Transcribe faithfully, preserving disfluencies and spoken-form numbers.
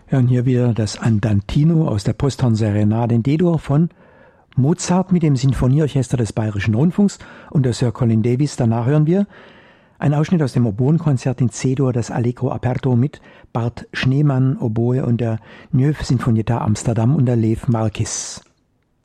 Ja, und hier wieder das Andantino aus der Posthorn-Serenade in D-Dur von Mozart mit dem Sinfonieorchester des Bayerischen Rundfunks und der Sir Colin Davis. Danach hören wir ein Ausschnitt aus dem Oboenkonzert in C-Dur, das Allegro Aperto mit Bart Schneemann, Oboe und der Neuf Sinfonietta Amsterdam und der Lev Marquis.